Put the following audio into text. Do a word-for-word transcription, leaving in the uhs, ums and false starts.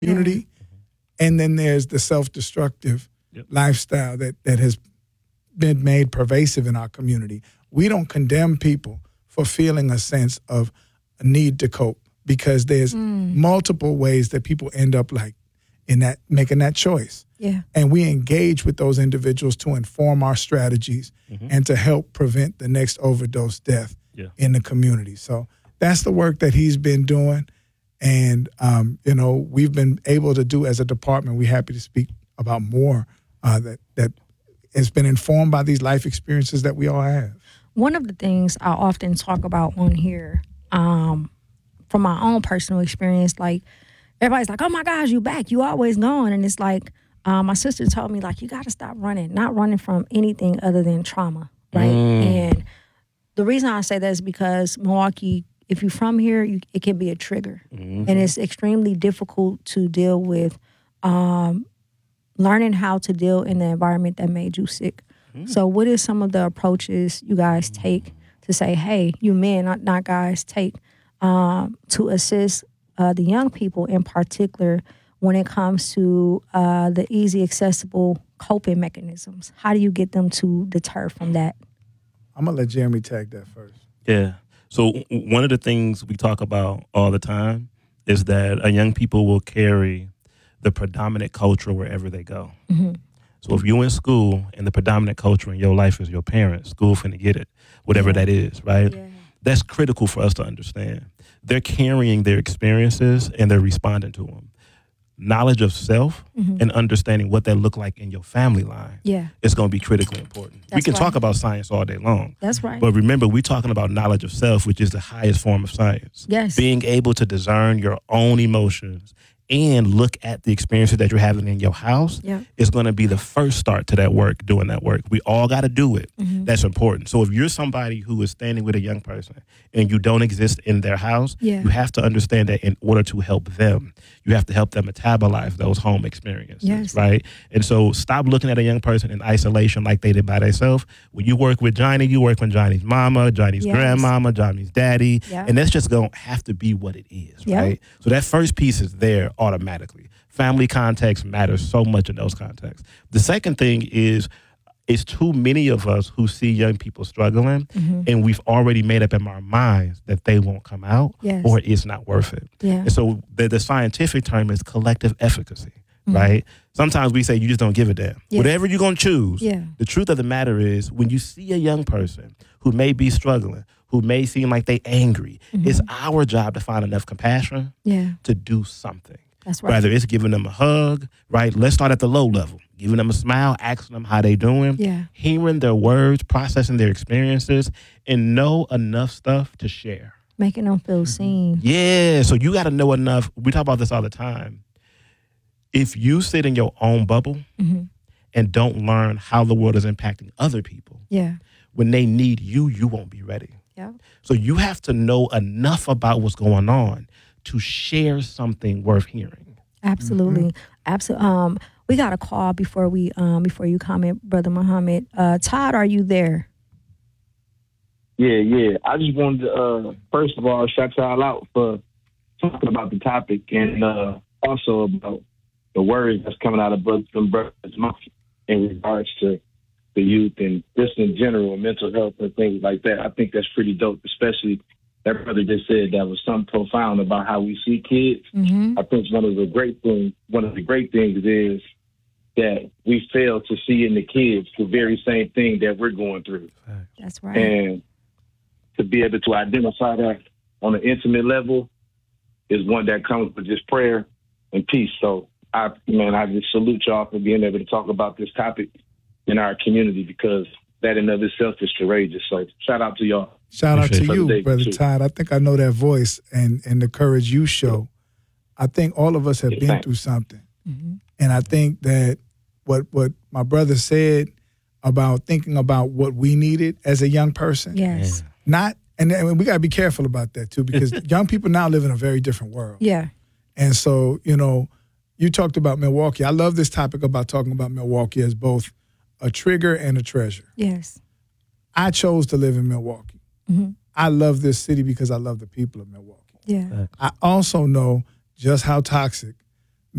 community, and then there's the self-destructive yep. lifestyle that, that has been made pervasive in our community. We don't condemn people for feeling a sense of a need to cope because there's mm. multiple ways that people end up like in that making that choice. Yeah. And we engage with those individuals to inform our strategies mm-hmm. and to help prevent the next overdose death yeah. in the community. So that's the work that he's been doing. And, um, you know, we've been able to do as a department. We're happy to speak about more uh, that, that has been informed by these life experiences that we all have. One of the things I often talk about on here, um, from my own personal experience, like, everybody's like, oh, my gosh, you back. You always gone. And it's like, um, my sister told me, like, you got to stop running, not running from anything other than trauma, right? Mm. And the reason I say that is because Milwaukee, if you're from here, you, it can be a trigger. Mm-hmm. And it's extremely difficult to deal with um, learning how to deal in the environment that made you sick. Mm. So what is some of the approaches you guys take to say, hey, you men, not, not guys, take um, to assist uh, the young people in particular when it comes to uh, the easy, accessible coping mechanisms? How do you get them to deter from that? I'm going to let Jeremy tag that first. Yeah. So one of the things we talk about all the time is that uh, young people will carry the predominant culture wherever they go. Mm-hmm. So if you're in school and the predominant culture in your life is your parents, school finna get it, whatever yeah. that is, right? Yeah. That's critical for us to understand. They're carrying their experiences and they're responding to them. Knowledge of self mm-hmm. and understanding what that look like in your family line yeah. is going to be critically important. That's we can right. talk about science all day long. That's right. But remember, we're talking about knowledge of self, which is the highest form of science. Yes. Being able to discern your own emotions and look at the experiences that you're having in your house yeah. is going to be the first start to that work, doing that work. We all got to do it. Mm-hmm. That's important. So if you're somebody who is standing with a young person and you don't exist in their house, yeah. you have to understand that in order to help them, you have to help them metabolize those home experiences, yes. right? And so stop looking at a young person in isolation like they did by themselves. When you work with Johnny, you work with Johnny's mama, Johnny's yes. grandmama, Johnny's daddy, yeah. and that's just going to have to be what it is, yeah. right? So that first piece is there automatically. Family context matters so much in those contexts. The second thing is it's too many of us who see young people struggling mm-hmm. and we've already made up in our minds that they won't come out yes. or it's not worth it. Yeah. And so the, the scientific term is collective efficacy, mm-hmm. right? Sometimes we say you just don't give a damn. Yeah. Whatever you're going to choose, yeah. the truth of the matter is when you see a young person who may be struggling, who may seem like they angry, mm-hmm. it's our job to find enough compassion yeah. to do something. That's right. Whether it's giving them a hug, right? Let's start at the low level. Giving them a smile, asking them how they doing, yeah. hearing their words, processing their experiences, and know enough stuff to share. Making them feel seen. Yeah, so you got to know enough. We talk about this all the time. If you sit in your own bubble mm-hmm. and don't learn how the world is impacting other people, yeah. when they need you, you won't be ready. Yeah. So you have to know enough about what's going on to share something worth hearing. Absolutely. Mm-hmm. Absolutely. Um, we got a call before we um before you comment, Brother Muhammad. Uh, Todd, are you there? Yeah, yeah. I just wanted to uh, first of all shout y'all out for talking about the topic and uh, also about the words that's coming out of brothers and brothers' mouth in regards to the youth and just in general, mental health and things like that. I think that's pretty dope, especially that brother just said that was something profound about how we see kids. Mm-hmm. I think one of the great things, one of the great things is that we fail to see in the kids the very same thing that we're going through. That's right. And to be able to identify that on an intimate level is one that comes with just prayer and peace. So I, man, I just salute y'all for being able to talk about this topic in our community because that in of itself is courageous. So shout out to y'all. Shout out to you, Brother Todd. I think I know that voice and, and the courage you show. I think all of us have been through something. Mm-hmm. And I think that what what my brother said about thinking about what we needed as a young person. Yes. Not, and, and we got to be careful about that too, because young people now live in a very different world. Yeah. And so, you know, you talked about Milwaukee. I love this topic about talking about Milwaukee as both a trigger and a treasure. Yes. I chose to live in Milwaukee. Mm-hmm. I love this city because I love the people of Milwaukee. Yeah. I also know just how toxic